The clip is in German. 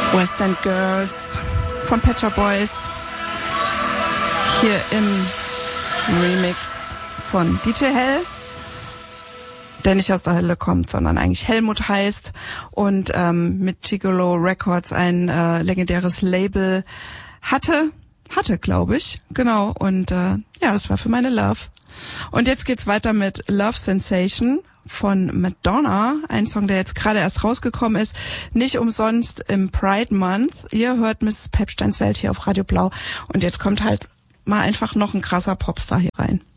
West End Girls von Pet Shop Boys. Hier im Remix von DJ Hell, der nicht aus der Hölle kommt, sondern eigentlich Helmut heißt und mit Gigolo Records ein legendäres Label hatte, glaube ich. Genau. Und ja, das war für meine Love. Und jetzt geht's weiter mit Love Sensation von Madonna, ein Song, der jetzt gerade erst rausgekommen ist, nicht umsonst im Pride Month. Ihr hört Mrs. Pepsteins Welt hier auf Radio Blau und jetzt kommt halt mal einfach noch ein krasser Popstar hier rein.